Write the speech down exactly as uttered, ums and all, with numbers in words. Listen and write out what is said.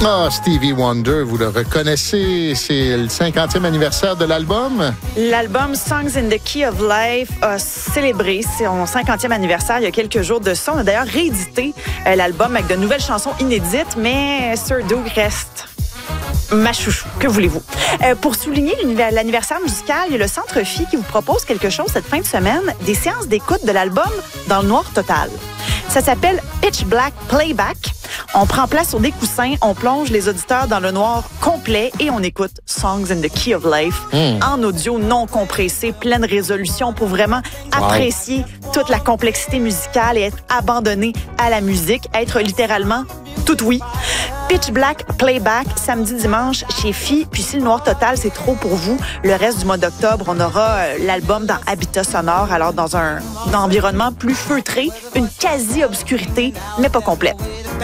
Ah, Stevie Wonder, vous le reconnaissez, c'est le cinquantième anniversaire de l'album. L'album Songs in the Key of Life a célébré son cinquantième anniversaire il y a quelques jours de ça. On a d'ailleurs réédité euh, l'album avec de nouvelles chansons inédites, mais Sir Doug reste ma chouchou, que voulez-vous. Euh, pour souligner l'anniversaire musical, il y a le Centre Phi qui vous propose quelque chose cette fin de semaine, des séances d'écoute de l'album dans le noir total. Ça s'appelle Pitch Black Playback. On prend place sur des coussins, on plonge les auditeurs dans le noir complet et on écoute Songs in the Key of Life mm. en audio non compressé, pleine résolution pour vraiment wow. apprécier toute la complexité musicale et être abandonné à la musique, être littéralement tout oui. Pitch Black Playback, samedi, dimanche, chez Phi. Puis si le noir total, c'est trop pour vous, le reste du mois d'octobre, on aura l'album dans Habitat sonore, alors dans un, un environnement plus feutré, une quasi-obscurité, mais pas complète.